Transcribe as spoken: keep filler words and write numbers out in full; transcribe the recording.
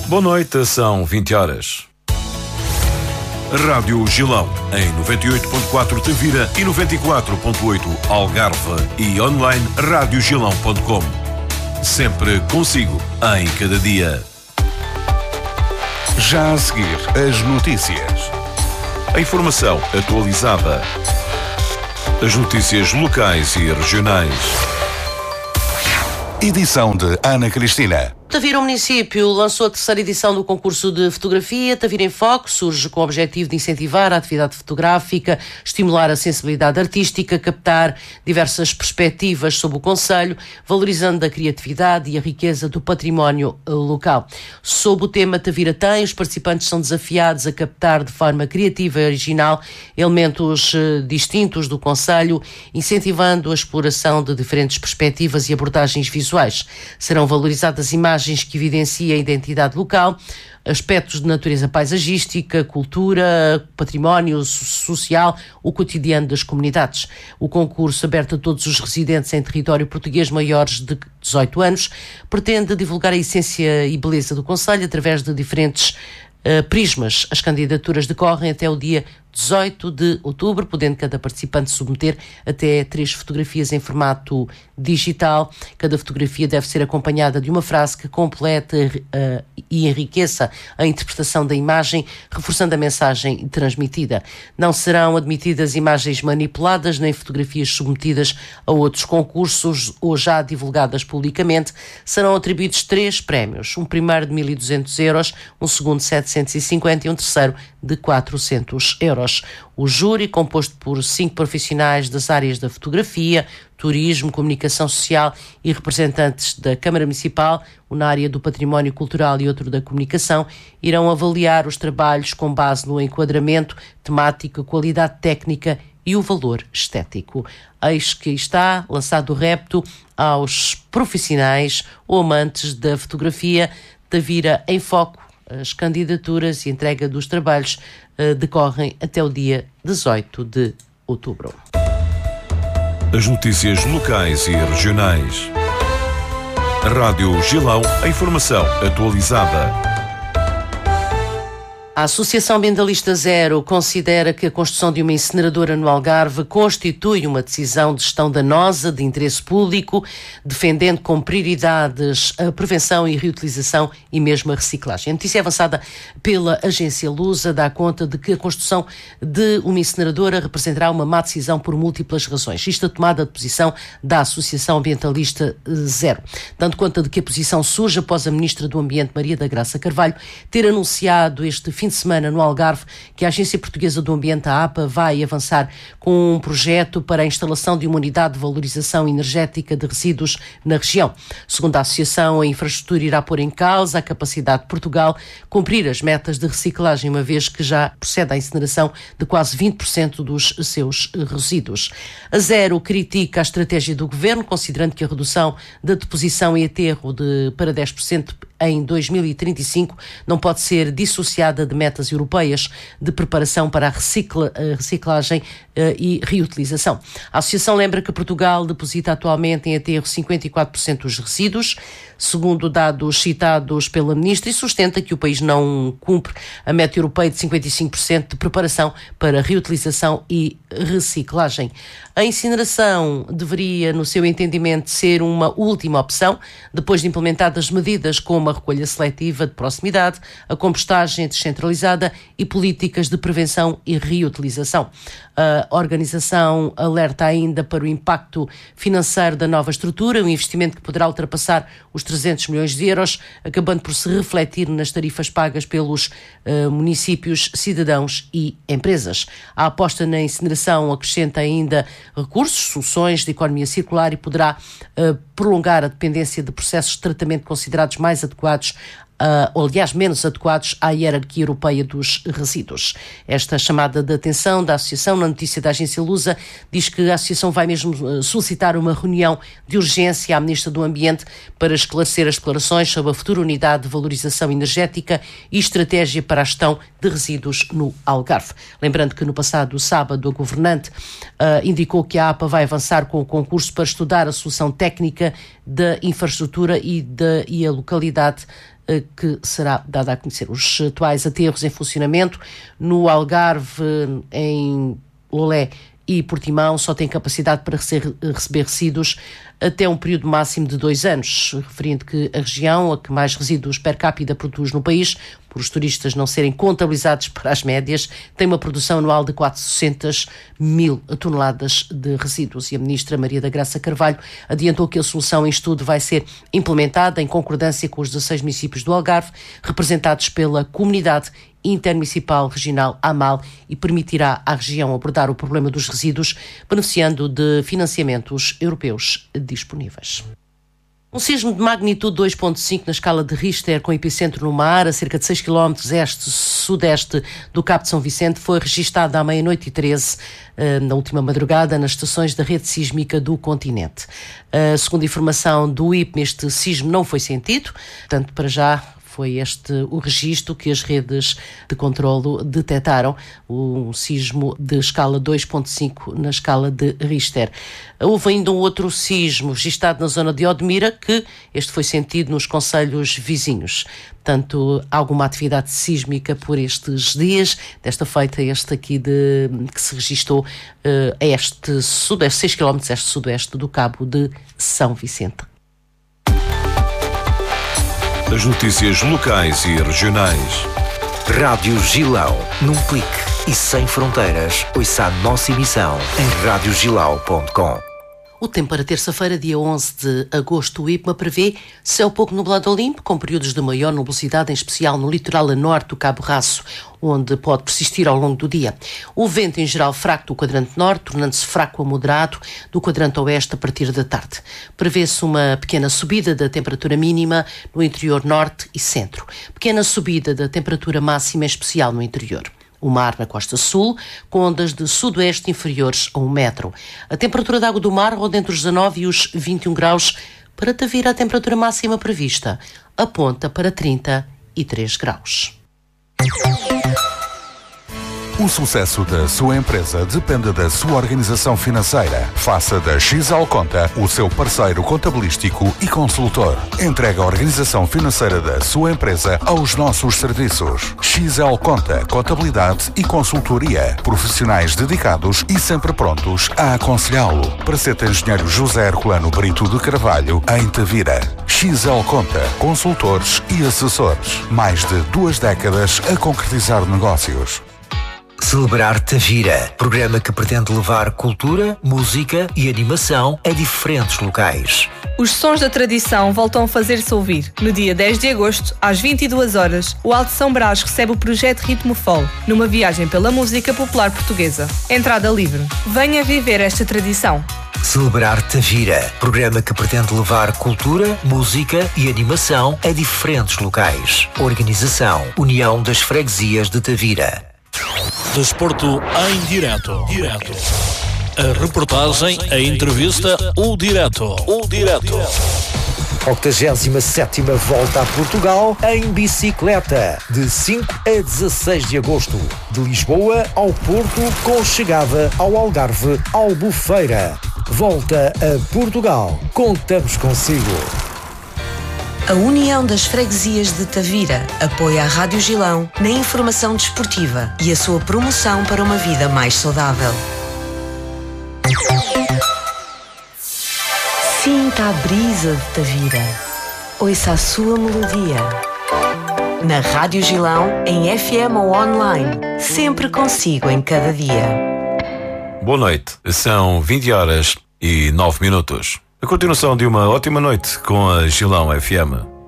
Boa noite, são vinte horas. Rádio Gilão, em noventa e oito ponto quatro Tavira e noventa e quatro ponto oito Algarve e online rádio gilão ponto com. Sempre consigo, em cada dia. Já a seguir, as notícias. A informação atualizada. As notícias locais e regionais. Edição de Ana Cristina. Tavira, o município, lançou a terceira edição do concurso de fotografia. Tavira em Foco surge com o objetivo de incentivar a atividade fotográfica, estimular a sensibilidade artística, captar diversas perspectivas sobre o concelho, valorizando a criatividade e a riqueza do património local. Sob o tema Tavira Tem, os participantes são desafiados a captar de forma criativa e original elementos eh, distintos do concelho, incentivando a exploração de diferentes perspectivas e abordagens visuais. Serão valorizadas imagens que evidenciam a identidade local, aspectos de natureza paisagística, cultura, património social, o cotidiano das comunidades. O concurso, aberto a todos os residentes em território português maiores de dezoito anos, pretende divulgar a essência e beleza do concelho através de diferentes uh, prismas. As candidaturas decorrem até o dia dezoito de outubro, podendo cada participante submeter até três fotografias em formato digital. Cada fotografia deve ser acompanhada de uma frase que complete uh, e enriqueça a interpretação da imagem, reforçando a mensagem transmitida. Não serão admitidas imagens manipuladas nem fotografias submetidas a outros concursos ou já divulgadas publicamente. Serão atribuídos três prémios, um primeiro de mil e duzentos euros, um segundo de setecentos e cinquenta e um terceiro de quatrocentos euros. O júri, composto por cinco profissionais das áreas da fotografia, turismo, comunicação social e representantes da Câmara Municipal, um na área do património cultural e outro da comunicação, irão avaliar os trabalhos com base no enquadramento temático, qualidade técnica e o valor estético. Eis que está lançado o repto aos profissionais ou amantes da fotografia. Tavira em Foco. As candidaturas e entrega dos trabalhos uh, decorrem até o dia dezoito de outubro. As notícias locais e regionais. Rádio Gilão, a informação atualizada. A Associação Ambientalista Zero considera que a construção de uma incineradora no Algarve constitui uma decisão de gestão danosa de interesse público, defendendo como prioridades a prevenção e reutilização e mesmo a reciclagem. A notícia avançada pela agência Lusa dá conta de que a construção de uma incineradora representará uma má decisão por múltiplas razões. Isto a tomada de posição da Associação Ambientalista Zero. Dando conta de que a posição surge após a Ministra do Ambiente, Maria da Graça Carvalho, ter anunciado este fim de semana no Algarve que a Agência Portuguesa do Ambiente, a APA, vai avançar com um projeto para a instalação de uma unidade de valorização energética de resíduos na região. Segundo a Associação, a infraestrutura irá pôr em causa a capacidade de Portugal cumprir as metas de reciclagem, uma vez que já procede à incineração de quase vinte por cento dos seus resíduos. A Zero critica a estratégia do Governo, considerando que a redução da deposição em aterro de, para dez por cento em dois mil e trinta e cinco não pode ser dissociada de metas europeias de preparação para a, recicla, a reciclagem uh, e reutilização. A Associação lembra que Portugal deposita atualmente em aterro cinquenta e quatro por cento dos resíduos, segundo dados citados pela Ministra, e sustenta que o país não cumpre a meta europeia de cinquenta e cinco por cento de preparação para reutilização e reciclagem. A incineração deveria, no seu entendimento, ser uma última opção, depois de implementadas medidas como a recolha seletiva de proximidade, a compostagem descentralizada e políticas de prevenção e reutilização. A organização alerta ainda para o impacto financeiro da nova estrutura, um investimento que poderá ultrapassar os trezentos milhões de euros, acabando por se refletir nas tarifas pagas pelos uh, municípios, cidadãos e empresas. A aposta na incineração acrescenta ainda recursos, soluções de economia circular e poderá uh, prolongar a dependência de processos de tratamento considerados mais adequados Uh, ou aliás menos adequados à hierarquia europeia dos resíduos. Esta chamada de atenção da Associação, na notícia da agência Lusa, diz que a Associação vai mesmo uh, solicitar uma reunião de urgência à Ministra do Ambiente para esclarecer as declarações sobre a futura unidade de valorização energética e estratégia para a gestão de resíduos no Algarve. Lembrando que no passado sábado a governante uh, indicou que a APA vai avançar com o concurso para estudar a solução técnica da infraestrutura e, de, e a localidade que será dada a conhecer. Os atuais aterros em funcionamento no Algarve, em Lolé e Portimão só têm capacidade para receber resíduos até um período máximo de dois anos, referindo que a região a que mais resíduos per capita produz no país, por os turistas não serem contabilizados para as médias, tem uma produção anual de quatrocentas mil toneladas de resíduos. E a ministra Maria da Graça Carvalho adiantou que a solução em estudo vai ser implementada em concordância com os dezasseis municípios do Algarve, representados pela Comunidade Intermunicipal Regional AMAL, e permitirá à região abordar o problema dos resíduos, beneficiando de financiamentos europeus disponíveis. Um sismo de magnitude dois ponto cinco na escala de Richter, com epicentro no mar, a cerca de seis quilómetros este-sudeste do Cabo de São Vicente, foi registado à meia-noite e treze, na última madrugada, nas estações da rede sísmica do continente. Segundo a informação do I P M, este sismo não foi sentido, portanto, para já, foi este o registro que as redes de controlo detectaram, um sismo de escala dois ponto cinco na escala de Richter. Houve ainda um outro sismo registado na zona de Odmira, que este foi sentido nos concelhos vizinhos. Portanto, alguma atividade sísmica por estes dias, desta feita este aqui de, que se registou uh, a este sudeste, seis quilómetros este-sudoeste do Cabo de São Vicente. As notícias locais e regionais. Rádio Gilão, num clique e sem fronteiras, ouça a nossa emissão em rádio gilau ponto com. O tempo para terça-feira, dia onze de agosto, o I P M A prevê céu pouco nublado ou limpo, com períodos de maior nubosidade, em especial no litoral a norte do Cabo Raço, onde pode persistir ao longo do dia. O vento, em geral, fraco do quadrante norte, tornando-se fraco a moderado do quadrante oeste a partir da tarde. Prevê-se uma pequena subida da temperatura mínima no interior norte e centro. Pequena subida da temperatura máxima, em especial no interior. O mar na costa sul, com ondas de sudoeste inferiores a um metro. A temperatura da água do mar ronda entre os dezanove e os vinte e um graus. Para Tavira, a temperatura máxima prevista aponta para trinta e três graus. O sucesso da sua empresa depende da sua organização financeira. Faça da X L Conta o seu parceiro contabilístico e consultor. Entregue a organização financeira da sua empresa aos nossos serviços. X L Conta, contabilidade e consultoria. Profissionais dedicados e sempre prontos a aconselhá-lo. Praceta Engenheiro José Herculano Brito de Carvalho, em Tavira. X L Conta, consultores e assessores. Mais de duas décadas a concretizar negócios. Celebrar Tavira, programa que pretende levar cultura, música e animação a diferentes locais. Os sons da tradição voltam a fazer-se ouvir. No dia dez de agosto, às vinte e duas horas, o Alto São Brás recebe o projeto Ritmo Folk, numa viagem pela música popular portuguesa. Entrada livre. Venha viver esta tradição. Celebrar Tavira, programa que pretende levar cultura, música e animação a diferentes locais. Organização: União das Freguesias de Tavira. Desporto em direto. Direto. A reportagem, a entrevista, o direto. O direto. octogésima sétima Volta a Portugal em bicicleta, de cinco a dezasseis de agosto. De Lisboa ao Porto, com chegada ao Algarve, Albufeira. Volta a Portugal. Contamos consigo. A União das Freguesias de Tavira apoia a Rádio Gilão na informação desportiva e a sua promoção para uma vida mais saudável. Sinta a brisa de Tavira. Ouça a sua melodia. Na Rádio Gilão, em F M ou online. Sempre consigo em cada dia. Boa noite. São vinte horas e nove minutos. A continuação de uma ótima noite com a Gilão F M.